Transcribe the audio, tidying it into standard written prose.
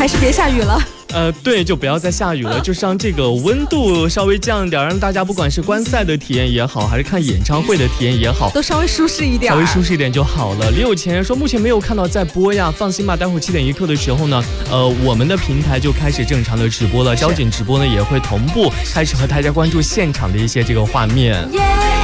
还是别下雨了。 对，就不要再下雨了，就是让这个温度稍微降一点，让大家不管是观赛的体验也好，还是看演唱会的体验也好， 都稍微舒适一点， 稍微舒适一点就好了。李有钱说目前没有看到在播呀，放心吧，待会儿7点1刻的时候呢，我们的平台就开始正常的直播了，交警直播呢也会同步开始和大家关注现场的一些这个画面。